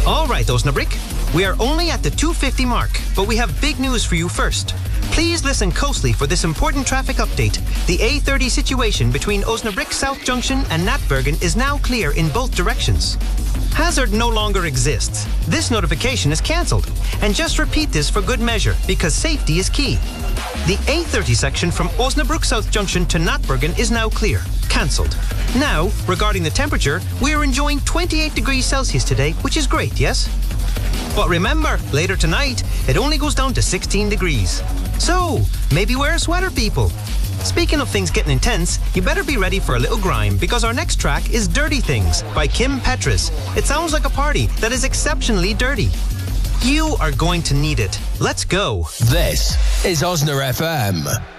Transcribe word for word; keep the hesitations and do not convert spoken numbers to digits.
All right, Osnabrück. We are only at the two fifty mark, but we have big news for you first. Please listen closely for this important traffic update. The A thirty situation between Osnabrück South Junction and Natbergen is now clear in both directions. Hazard no longer exists. This notification is cancelled. And just repeat this for good measure, because safety is key. The A thirty section from Osnabrück South Junction to Natbergen is now clear. Cancelled. Now, regarding the temperature, we are enjoying twenty-eight degrees Celsius today, which is great, yes? But remember, later tonight, it only goes down to sixteen degrees. So, maybe wear a sweater, people. Speaking of things getting intense, you better be ready for a little grime, because our next track is Dirty Things by Kim Petras. It sounds like a party that is exceptionally dirty. You are going to need it. Let's go. This is Osna F M.